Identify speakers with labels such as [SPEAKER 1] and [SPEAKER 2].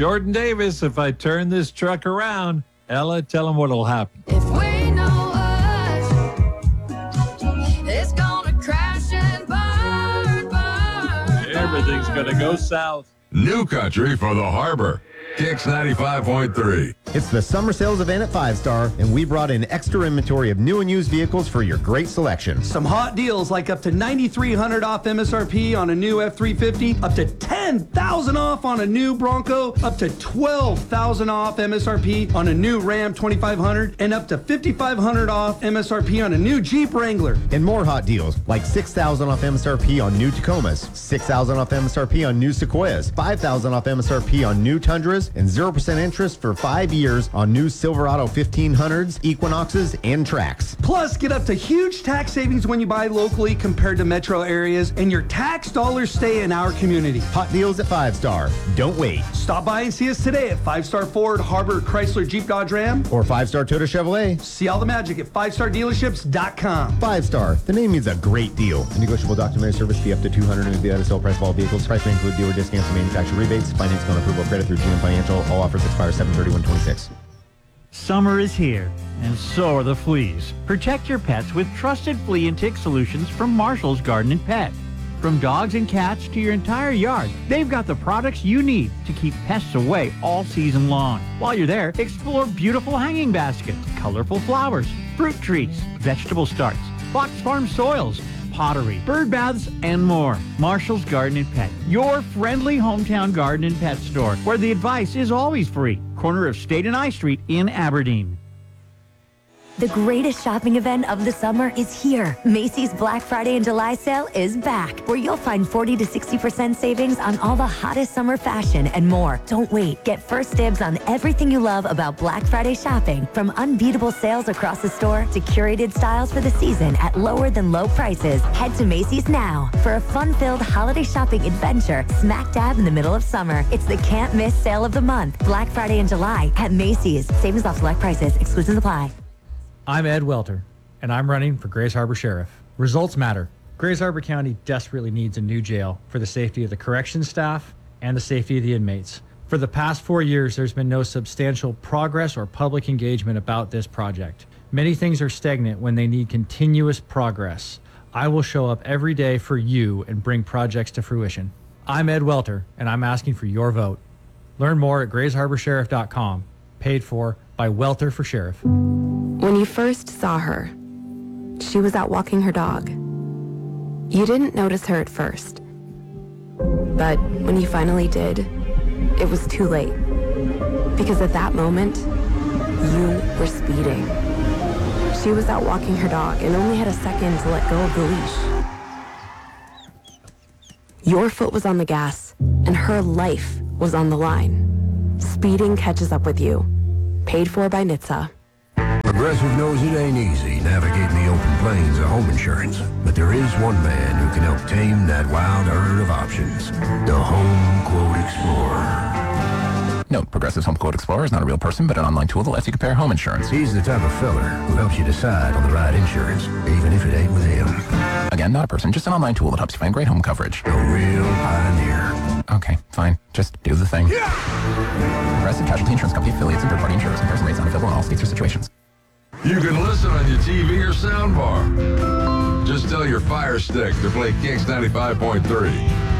[SPEAKER 1] Jordan Davis, if I turn this truck around. Ella, tell him what'll happen.
[SPEAKER 2] If we know us, it's gonna crash and burn.
[SPEAKER 1] Everything's gonna go south.
[SPEAKER 3] New country for the harbor. Kicks 95.3.
[SPEAKER 4] It's the summer sales event at 5 Star, and we brought in extra inventory of new and used vehicles for your great selection.
[SPEAKER 5] Some hot deals like up to $9,300 off MSRP on a new F-350, up to $10,000 off on a new Bronco, up to $12,000 off MSRP on a new Ram 2500, and up to $5,500 off MSRP on a new Jeep Wrangler.
[SPEAKER 4] And more hot deals like $6,000 off MSRP on new Tacomas, $6,000 off MSRP on new Sequoias, $5,000 off MSRP on new Tundras, and 0% interest for 5 years on new Silverado 1500s, Equinoxes, and Trax.
[SPEAKER 5] Plus, get up to huge tax savings when you buy locally compared to metro areas, and your tax dollars stay in our community.
[SPEAKER 4] Hot deals at 5 Star. Don't wait.
[SPEAKER 5] Stop by and see us today at 5 Star Ford, Harbor, Chrysler, Jeep, Dodge, Ram.
[SPEAKER 4] Or 5 Star Toyota Chevrolet.
[SPEAKER 5] See all the magic at 5stardealerships.com.
[SPEAKER 4] 5 Star. The name means a great deal. A negotiable documentary service fee up to $200 and the added sale price of all vehicles. Price may include dealer discounts and manufacturer rebates. Financing on approval of credit through GM Financial. All offers expire 7/31/26.
[SPEAKER 6] Summer is here, and so are the fleas. Protect your pets with trusted flea and tick solutions from Marshall's Garden and Pet. From dogs and cats to your entire yard, they've got the products you need to keep pests away all season long. While you're there, explore beautiful hanging baskets, colorful flowers, fruit trees, vegetable starts, Fox Farm soils, pottery, bird baths, and more. Marshall's Garden and Pet, your friendly hometown garden and pet store, where the advice is always free. Corner of State and I Street in Aberdeen.
[SPEAKER 7] The greatest shopping event of the summer is here. Macy's Black Friday and July sale is back, where you'll find 40 to 60% savings on all the hottest summer fashion and more. Don't wait. Get first dibs on everything you love about Black Friday shopping, from unbeatable sales across the store to curated styles for the season at lower than low prices. Head to Macy's now for a fun-filled holiday shopping adventure smack dab in the middle of summer. It's the can't miss sale of the month. Black Friday and July at Macy's. Savings off select prices. Exclusions apply.
[SPEAKER 8] I'm Ed Welter, and I'm running for Grays Harbor Sheriff. Results matter. Grays Harbor County desperately needs a new jail for the safety of the corrections staff and the safety of the inmates. For the past 4 years, there's been no substantial progress or public engagement about this project. Many things are stagnant when they need continuous progress. I will show up every day for you and bring projects to fruition. I'm Ed Welter, and I'm asking for your vote. Learn more at graysharborsheriff.com. Paid for by Welter for Sheriff.
[SPEAKER 9] When you first saw her, she was out walking her dog. You didn't notice her at first. But when you finally did, it was too late. Because at that moment, you were speeding. She was out walking her dog and only had a second to let go of the leash. Your foot was on the gas, and her life was on the line. Speeding catches up with you. Paid for by NHTSA.
[SPEAKER 10] Progressive knows it ain't easy navigating the open plains of home insurance, but there is one man who can help tame that wild herd of options. The Home Quote Explorer.
[SPEAKER 11] Note, Progressive's Home Quote Explorer is not a real person, but an online tool that lets you compare home insurance.
[SPEAKER 10] He's the type of feller who helps you decide on the right insurance, even if it ain't with him.
[SPEAKER 11] Again, not a person, just an online tool that helps you find great home coverage.
[SPEAKER 10] A real pioneer.
[SPEAKER 11] Okay, fine. Just do the thing. Yeah! Progressive Casualty Insurance Company affiliates and third-party insurers. Comparison rates not available in all states or situations.
[SPEAKER 3] You can listen on your TV or soundbar. Just tell your Fire Stick to play Kicks 95.3.